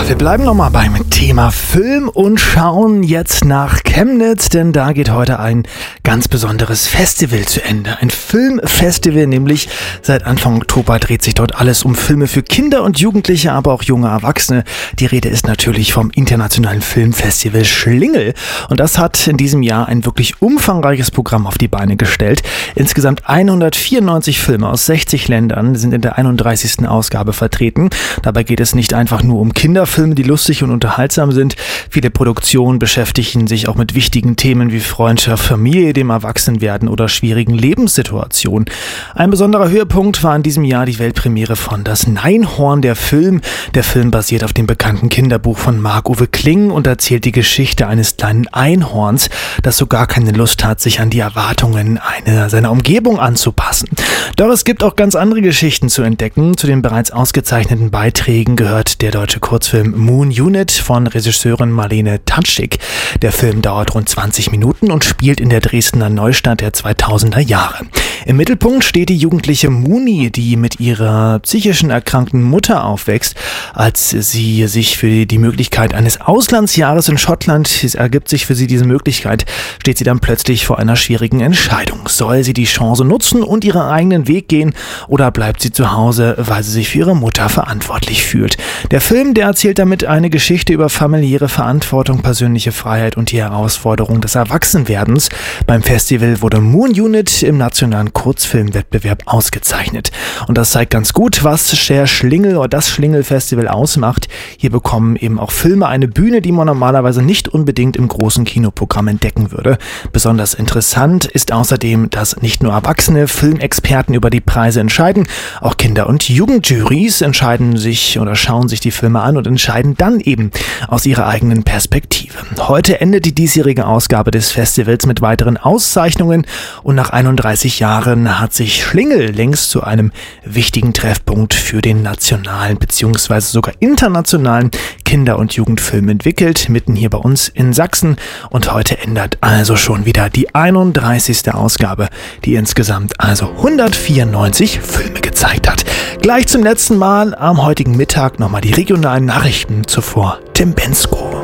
Wir bleiben nochmal beim Thema Film und schauen jetzt nach Chemnitz, denn da geht heute ein ganz besonderes Festival zu Ende. Ein Filmfestival, nämlich seit Anfang Oktober dreht sich dort alles um Filme für Kinder und Jugendliche, aber auch junge Erwachsene. Die Rede ist natürlich vom internationalen Filmfestival Schlingel. Und das hat in diesem Jahr ein wirklich umfangreiches Programm auf die Beine gestellt. Insgesamt 194 Filme aus 60 Ländern sind in der 31. Ausgabe vertreten. Dabei geht es nicht einfach nur um Kinderfilme, die lustig und unterhaltsam sind. Viele Produktionen beschäftigen sich auch mit wichtigen Themen wie Freundschaft, Familie, dem Erwachsenwerden oder schwierigen Lebenssituationen. Ein besonderer Höhepunkt war in diesem Jahr die Weltpremiere von Das Neinhorn, der Film. Der Film basiert auf dem bekannten Kinderbuch von Marc-Uwe Kling und erzählt die Geschichte eines kleinen Einhorns, das so gar keine Lust hat, sich an die Erwartungen seiner Umgebung anzupassen. Doch es gibt auch ganz andere Geschichten zu entdecken. Zu den bereits ausgezeichneten Beiträgen gehört der deutsche Kurzfilm Moon Unit von Regisseurin Marlene Tatschik. Der Film dauert rund 20 Minuten und spielt in der Dresdner Neustadt der 2000er Jahre. Im Mittelpunkt steht die jugendliche Muni, die mit ihrer psychischen erkrankten Mutter aufwächst. Als sie sich für die Möglichkeit eines Auslandsjahres in Schottland ergibt sich für sie diese Möglichkeit, steht sie dann plötzlich vor einer schwierigen Entscheidung. Soll sie die Chance nutzen und ihren eigenen Weg gehen oder bleibt sie zu Hause, weil sie sich für ihre Mutter verantwortlich fühlt? Der Film, der erzählt damit eine Geschichte über familiäre Verantwortung, persönliche Freiheit und die Herausforderung des Erwachsenwerdens. Beim Festival wurde Moon Unit im nationalen Kurzfilmwettbewerb ausgezeichnet. Und das zeigt ganz gut, was der Schlingel oder das Schlingel-Festival ausmacht. Hier bekommen eben auch Filme eine Bühne, die man normalerweise nicht unbedingt im großen Kinoprogramm entdecken würde. Besonders interessant ist außerdem, dass nicht nur erwachsene Filmexperten über die Preise entscheiden, auch Kinder- und Jugendjurys entscheiden sich oder schauen sich die Filme an und entscheiden dann eben aus ihrer eigenen Perspektive. Heute endet die diesjährige Ausgabe des Festivals mit weiteren Auszeichnungen und nach 31 Jahren hat sich Schlingel längst zu einem wichtigen Treffpunkt für den nationalen bzw. sogar internationalen Kinder- und Jugendfilm entwickelt, mitten hier bei uns in Sachsen. Und heute endet also schon wieder die 31. Ausgabe, die insgesamt also 194 Filme gezeigt hat. Gleich zum letzten Mal am heutigen Mittag nochmal die regionalen Nachrichten, zuvor Tim Bensko.